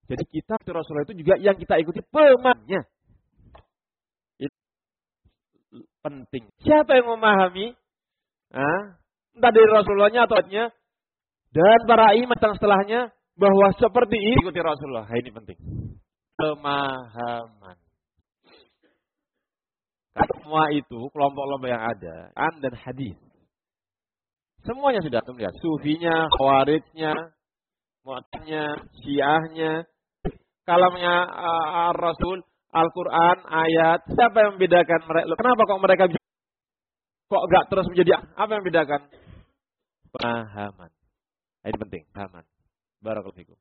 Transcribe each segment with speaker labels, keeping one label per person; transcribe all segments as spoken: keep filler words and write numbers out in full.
Speaker 1: Jadi kita Rasulullah itu juga yang kita ikuti pemahamannya. Itu penting. Siapa yang memahami? Nah, entah dari Rasulullahnya atau atnya dan para imam setelahnya bahwa seperti ini ikuti Rasulullah. Nah, ini penting. Pemahaman. Semua itu kelompok-kelompok yang ada, Quran dan hadis. Semuanya sudah terlihat. Sufinya, Khawarijnya, Mu'tazilahnya, Syiahnya, kalamnya uh, Rasul, Al-Quran, ayat. Siapa yang membedakan mereka? Kenapa kok mereka kok enggak terus menjadi apa yang membedakan? Pemahaman. Ini penting, pemahaman. Barakallahu fikum.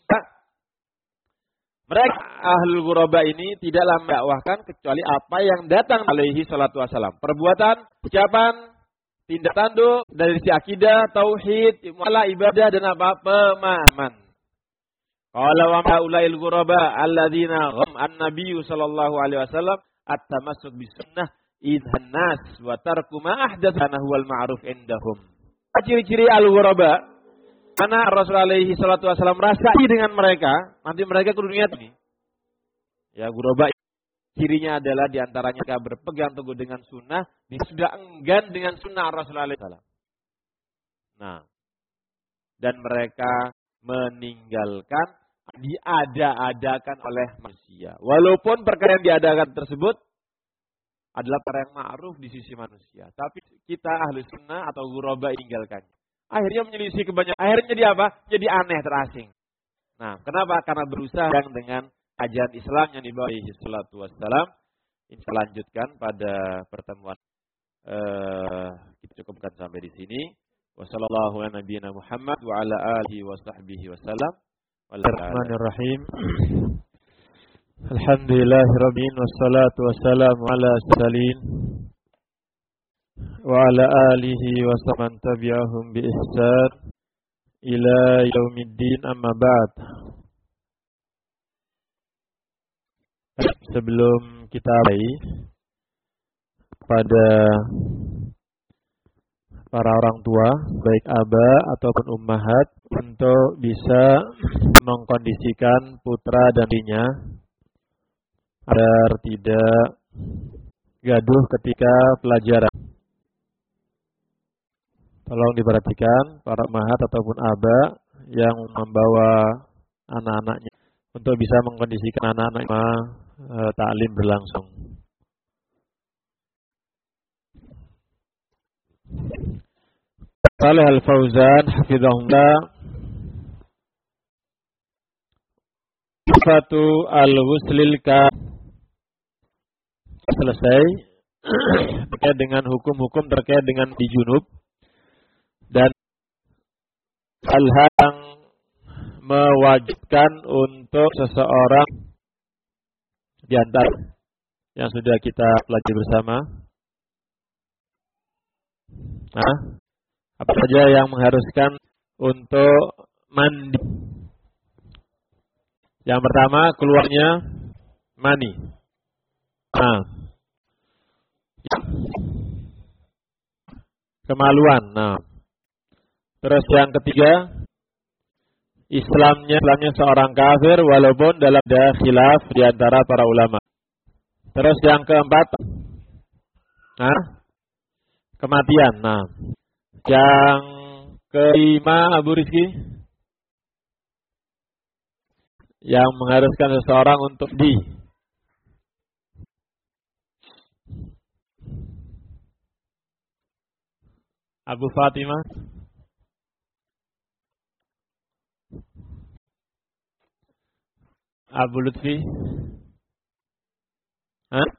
Speaker 1: Mereka ahlul ghuraba ini tidaklah mendakwahkan kecuali apa yang datang alaihi salatu wasalam. Perbuatan, ucapan, tindak tanduk dari sisi akidah, tauhid, muamalah, ibadah dan apa? Pemahaman. Qala wa ma'ulail ghuraba alladzina gham an-nabiyyu sallallahu alaihi wasallam at-tamassuk bis sunnah idhan nas wa tarku ma ahdatsana huwal ma'ruf indahum. Ciri-ciri al-ghuraba karena Rasulullah alaihi salatu wasallam rasai dengan mereka, nanti mereka ke dunia ini. Ya, ghuraba cirinya adalah diantaranya mereka berpegang teguh dengan sunnah, sudah enggan dengan sunnah Rasulullah alaihi wasallam. Nah, dan mereka meninggalkan diada-adakan oleh manusia. Walaupun perkara yang diadakan tersebut adalah perkara yang ma'ruf di sisi manusia, tapi kita ahli sunnah atau ghuraba tinggalkannya. Akhirnya menyelisih kebanyakan. Akhirnya jadi apa? Jadi aneh, terasing. Nah, kenapa? Karena berusaha dengan ajaran Islam yang dibawa alaihi salatu wassalam. Ini kita lanjutkan pada pertemuan. Uh, kita cukupkan sampai di sini. Wassallallahu ala nabiyyina Muhammad wa ala alihi wa sahbihi wasallam. Bismillahirrahmanirrahim. Alhamdulillahirabbil wassalatu wassalamu ala salin. Wa ala alihi wa saman tabi'ahum bi ihsan ila yaumiddin amma ba'd. Sebelum kita mulai pada para orang tua, baik aba ataupun ummahat, untuk bisa mengkondisikan putra dan putrinya agar tidak gaduh ketika pelajaran. Tolong diperhatikan para ummahat ataupun aba yang membawa anak-anaknya untuk bisa mengkondisikan anak-anaknya e, ta'lim berlangsung. Salih Al-Fauzan hafizahullah, sifatu al-ghuslil ka selesai terkait dengan hukum-hukum terkait dengan di junub dan hal-hal yang mewajibkan untuk seseorang di antara yang sudah kita pelajari bersama. Nah, apa saja yang mengharuskan untuk mandi? Yang pertama, keluarnya mani. Nah, kemaluan. Nah, terus yang ketiga, Islamnya, Islamnya seorang kafir walaupun dalam ada khilaf di antara para ulama. Terus yang keempat, nah, kematian. Nah, yang kelima, Abu Rizki, yang mengharuskan seseorang untuk di Abu Fatimah, Abu Lutfi, hah?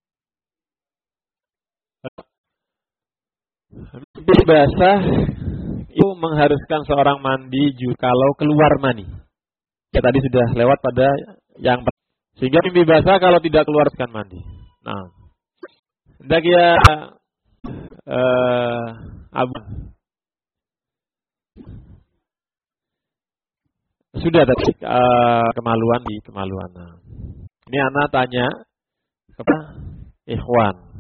Speaker 1: Mimpi basah itu mengharuskan seorang mandi juga kalau keluar mani. Ya tadi sudah lewat pada yang sehingga mimpi basah kalau tidak keluarkan mandi. Nah, hendak ya uh, Abu sudah tadi uh, kemaluan di kemaluan. Nah, ini anak tanya apa? Ikhwan.